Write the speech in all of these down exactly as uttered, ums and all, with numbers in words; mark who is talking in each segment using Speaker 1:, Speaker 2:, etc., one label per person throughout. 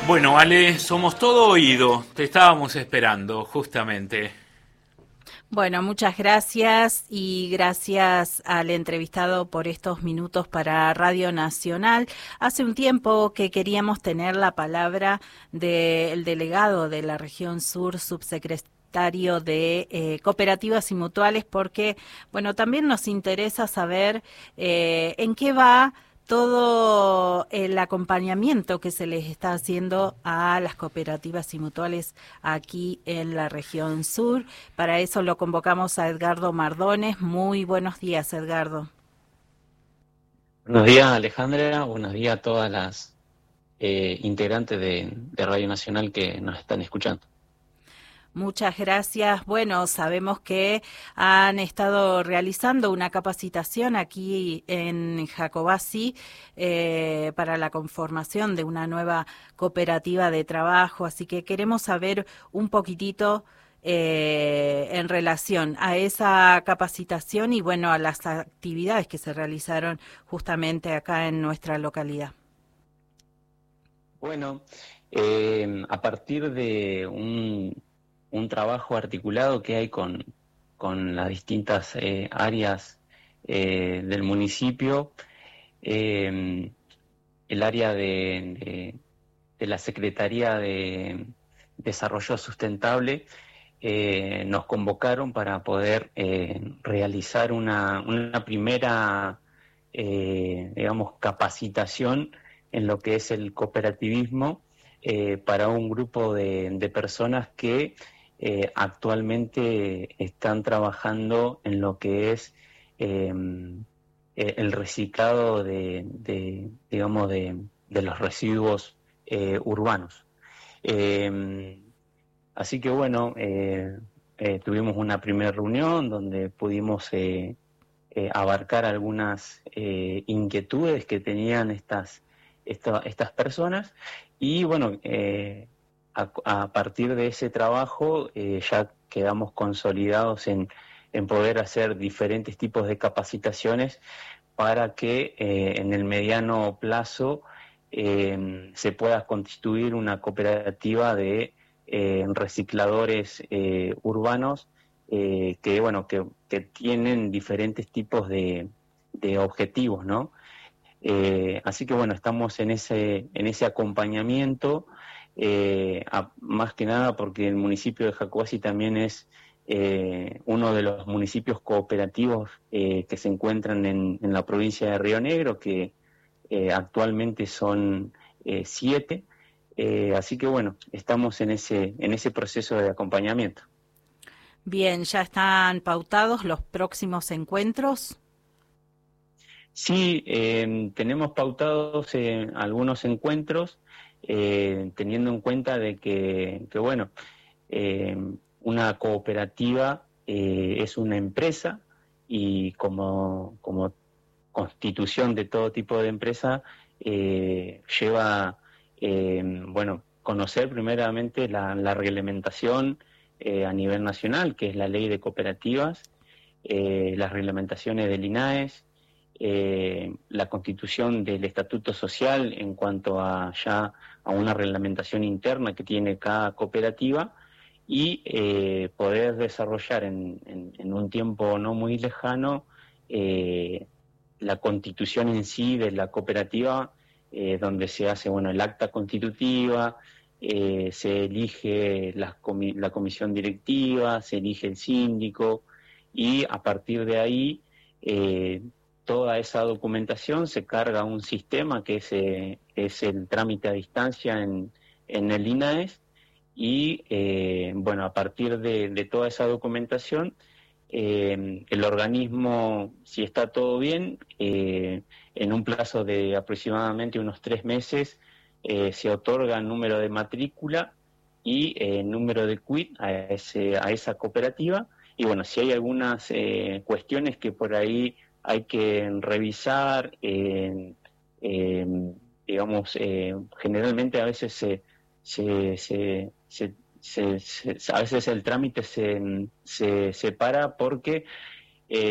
Speaker 1: Bueno, Ale, somos todo oído. Te estábamos esperando, justamente.
Speaker 2: Bueno, muchas gracias y gracias al entrevistado por estos minutos para Radio Nacional. Hace un tiempo que queríamos tener la palabra del delegado de la región sur, subsecretario de eh, cooperativas y mutuales, porque, bueno, también nos interesa saber eh, en qué va todo el acompañamiento que se les está haciendo a las cooperativas y mutuales aquí en la región sur. Para eso lo convocamos a Edgardo Mardones. Muy buenos días, Edgardo.
Speaker 3: Buenos días, Alejandra. Buenos días a todas las eh, integrantes de, de Radio Nacional que nos están escuchando.
Speaker 2: Muchas gracias. Bueno, sabemos que han estado realizando una capacitación aquí en Jacobasi eh, para la conformación de una nueva cooperativa de trabajo, así que queremos saber un poquitito eh, en relación a esa capacitación y bueno, a las actividades que se realizaron justamente acá en nuestra localidad.
Speaker 3: Bueno, eh, a partir de un, un trabajo articulado que hay con, con las distintas eh, áreas eh, del municipio, eh, el área de, de, de la Secretaría de Desarrollo Sustentable eh, nos convocaron para poder eh, realizar una, una primera, eh, digamos, capacitación en lo que es el cooperativismo eh, para un grupo de, de personas que eh, actualmente están trabajando en lo que es eh, el reciclado de, de digamos, de, de los residuos eh, urbanos. Eh, Así que bueno, eh, eh, tuvimos una primera reunión donde pudimos eh, eh, abarcar algunas eh, inquietudes que tenían estas, esta, estas personas y bueno, eh, a, a partir de ese trabajo eh, ya quedamos consolidados en, en poder hacer diferentes tipos de capacitaciones para que eh, en el mediano plazo eh, se pueda constituir una cooperativa de eh, recicladores eh, urbanos eh, que bueno que, que tienen diferentes tipos de, de objetivos, ¿no? Eh, así que bueno, estamos en ese en ese acompañamiento eh, a, más que nada porque el municipio de Jacobasi también es eh, uno de los municipios cooperativos eh, que se encuentran en, en la provincia de Río Negro, que eh, actualmente son eh, siete. Eh, así que bueno, estamos en ese, en ese proceso de acompañamiento.
Speaker 2: Bien, ¿ya están pautados los próximos encuentros?
Speaker 3: Sí, eh, tenemos pautados eh, algunos encuentros, eh, teniendo en cuenta de que, que bueno, eh, una cooperativa eh, es una empresa y como, como constitución de todo tipo de empresa eh, lleva, eh, bueno, conocer primeramente la, la reglamentación eh, a nivel nacional, que es la ley de cooperativas, eh, las reglamentaciones del INAES, eh, la constitución del estatuto social en cuanto a ya a una reglamentación interna que tiene cada cooperativa y eh, poder desarrollar en, en, en un tiempo no muy lejano eh, la constitución en sí de la cooperativa, eh, donde se hace bueno el acta constitutiva, eh, se elige la, comi la comisión directiva, se elige el síndico y a partir de ahí eh, toda esa documentación se carga a un sistema que es, eh, es el trámite a distancia en, en el INAES y eh, bueno, a partir de, de toda esa documentación eh, el organismo, si está todo bien, eh, en un plazo de aproximadamente unos tres meses eh, se otorga el número de matrícula y el eh, número de quit a, ese, a esa cooperativa. Y bueno, si hay algunas eh, cuestiones que por ahí hay que revisar, eh, eh, digamos, eh, generalmente a veces se, se, se, se Se, se, a veces el trámite se, se separa porque,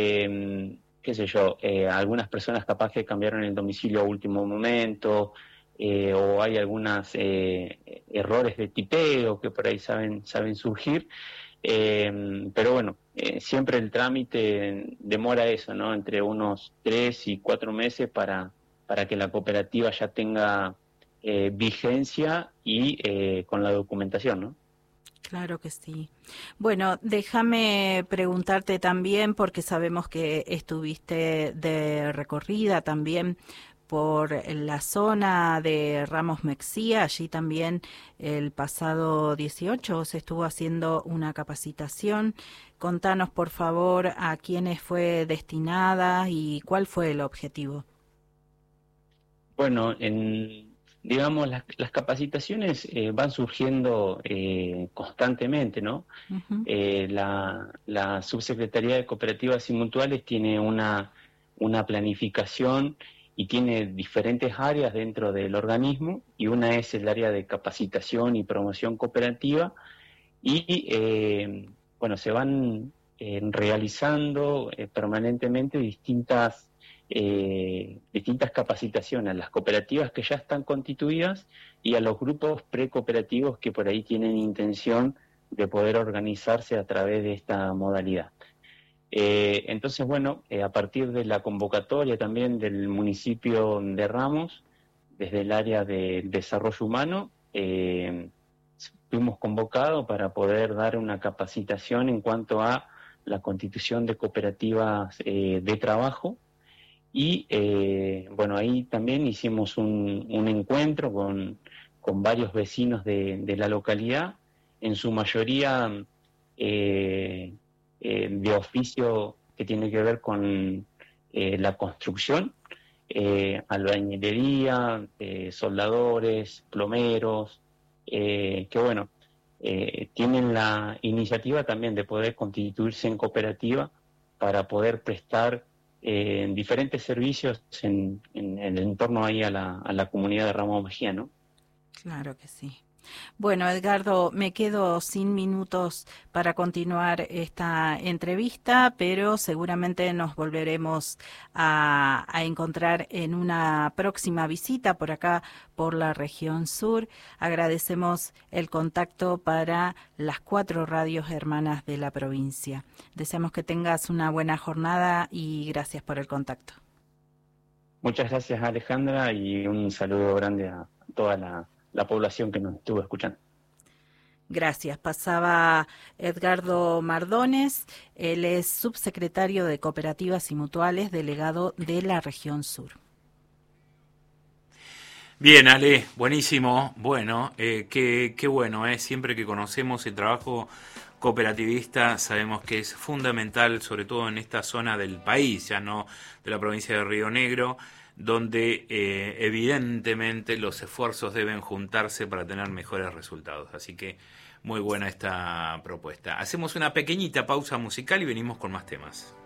Speaker 3: eh, qué sé yo, eh, algunas personas capaz que cambiaron el domicilio a último momento, eh, o hay algunos eh, errores de tipeo que por ahí saben, saben surgir. Eh, pero bueno, eh, siempre el trámite demora eso, ¿no? Entre unos tres y cuatro meses para, para que la cooperativa ya tenga eh, vigencia y eh, con la documentación, ¿no?
Speaker 2: Claro que sí. Bueno, déjame preguntarte también, porque sabemos que estuviste de recorrida también por la zona de Ramos Mexía, allí también el pasado dieciocho se estuvo haciendo una capacitación. Contanos, por favor, a quiénes fue destinada y cuál fue el objetivo.
Speaker 3: Bueno, en, digamos, las, las capacitaciones eh, van surgiendo eh, constantemente, ¿no?
Speaker 2: Uh-huh.
Speaker 3: Eh, la, la Subsecretaría de Cooperativas y Mutuales tiene una, una planificación y tiene diferentes áreas dentro del organismo, y una es el área de capacitación y promoción cooperativa, y eh, bueno, se van eh, realizando eh, permanentemente distintas, eh, distintas capacitaciones a las cooperativas que ya están constituidas y a los grupos precooperativos que por ahí tienen intención de poder organizarse a través de esta modalidad. Eh, entonces, bueno, eh, a partir de la convocatoria también del municipio de Ramos, desde el área de desarrollo humano, eh, fuimos convocados para poder dar una capacitación en cuanto a la constitución de cooperativas eh, de trabajo. Y eh, bueno, ahí también hicimos un, un encuentro con, con varios vecinos de, de la localidad, en su mayoría eh, eh, de oficio que tiene que ver con eh, la construcción, eh, albañilería, eh, soldadores, plomeros, eh, que bueno, eh, tienen la iniciativa también de poder constituirse en cooperativa para poder prestar eh, diferentes servicios en, en, en el entorno ahí a la, a la comunidad de Ramos Mejía, ¿no?
Speaker 2: Claro que sí. Bueno, Edgardo, me quedo sin minutos para continuar esta entrevista, pero seguramente nos volveremos a, a encontrar en una próxima visita por acá, por la región sur. Agradecemos el contacto para las cuatro radios hermanas de la provincia. Deseamos que tengas una buena jornada y gracias por el contacto.
Speaker 3: Muchas gracias, Alejandra, y un saludo grande a toda la la población que nos estuvo escuchando.
Speaker 2: Gracias. Pasaba Edgardo Mardones, él es subsecretario de Cooperativas y Mutuales, delegado de la región sur.
Speaker 1: Bien, Ale, buenísimo. Bueno, eh, qué, qué bueno, eh. Siempre que conocemos el trabajo cooperativista sabemos que es fundamental, sobre todo en esta zona del país, ya no de la provincia de Río Negro, donde eh, evidentemente los esfuerzos deben juntarse para tener mejores resultados. Así que muy buena esta propuesta. Hacemos una pequeñita pausa musical y venimos con más temas.